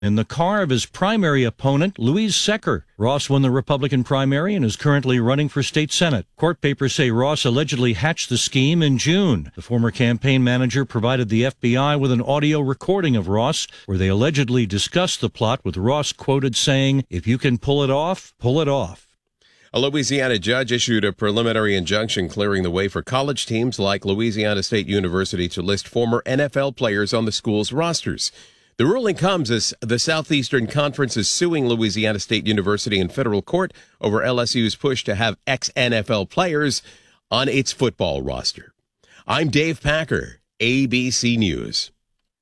in the car of his primary opponent, Louise Secker. Ross won the Republican primary and is currently running for state Senate. Court papers say Ross allegedly hatched the scheme in June. The former campaign manager provided the FBI with an audio recording of Ross where they allegedly discussed the plot, with Ross quoted saying, "If you can pull it off, pull it off." A Louisiana judge issued a preliminary injunction clearing the way for college teams like Louisiana State University to list former NFL players on the school's rosters. The ruling comes as the Southeastern Conference is suing Louisiana State University in federal court over LSU's push to have ex-NFL players on its football roster. I'm Dave Packer, ABC News.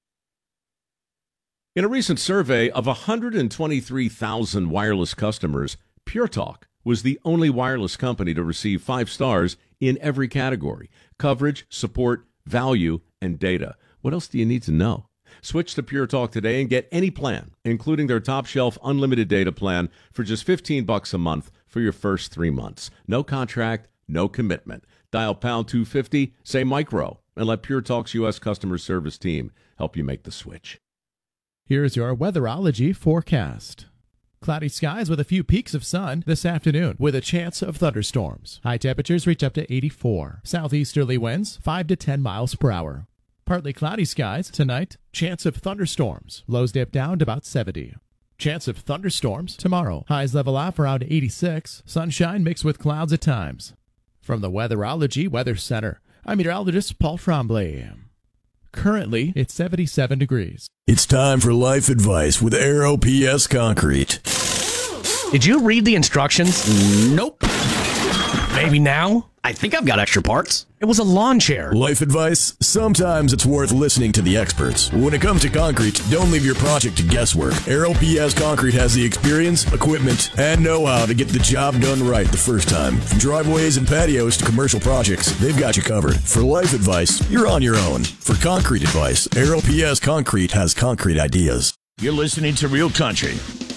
In a recent survey of 123,000 wireless customers, Pure Talk was the only wireless company to receive 5 stars in every category: coverage, support, value, and data. What else do you need to know? Switch to Pure Talk today and get any plan, including their top-shelf unlimited data plan, for just $15 a month for your first 3 months. No contract, no commitment. Dial pound 250, say micro, and let Pure Talk's U.S. customer service team help you make the switch. Here's your weatherology forecast. Cloudy skies with a few peaks of sun this afternoon with a chance of thunderstorms. High temperatures reach up to 84. Southeasterly winds 5 to 10 miles per hour. Partly cloudy skies tonight. Chance of thunderstorms. Lows dip down to about 70. Chance of thunderstorms tomorrow. Highs level off around 86. Sunshine mixed with clouds at times. From the Weatherology Weather Center, I'm meteorologist Paul Tremblay. Currently, it's 77 degrees. It's time for life advice with Aero PS Concrete. Did you read the instructions? Nope. Maybe now? I think I've got extra parts. It was a lawn chair. Life advice? Sometimes it's worth listening to the experts. When it comes to concrete, don't leave your project to guesswork. Aero PS Concrete has the experience, equipment, and know-how to get the job done right the first time. From driveways and patios to commercial projects, they've got you covered. For life advice, you're on your own. For concrete advice, Aero PS Concrete has concrete ideas. You're listening to Real Country